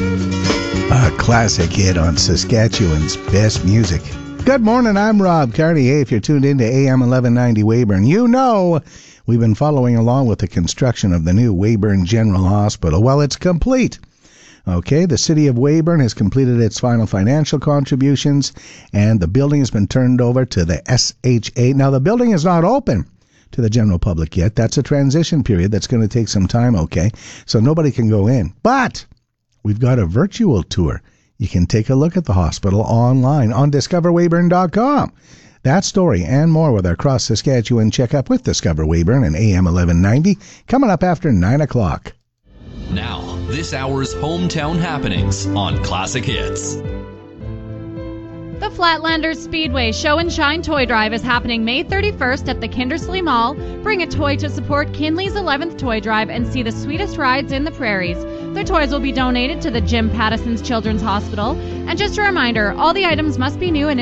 A classic hit on Saskatchewan's best music. Good morning, I'm Rob Cartier. If you're tuned into AM 1190 Weyburn, you know we've been following along with the construction of the new Weyburn General Hospital. Well, it's complete. Okay, the city of Weyburn has completed its final financial contributions, and the building has been turned over to the SHA. Now, the building is not open to the general public yet. That's a transition period that's going to take some time, okay? So nobody can go in. But we've got a virtual tour. You can take a look at the hospital online on discoverweyburn.com. That story and more with our Cross Saskatchewan checkup with Discover Weyburn and AM 1190 coming up after 9 o'clock. Now, this hour's hometown happenings on Classic Hits. The Flatlanders Speedway Show and Shine Toy Drive is happening May 31st at the Kindersley Mall. Bring a toy to support Kinley's 11th Toy Drive and see the sweetest rides in the prairies. Their toys will be donated to the Jim Pattison's Children's Hospital. And just a reminder, all the items must be new and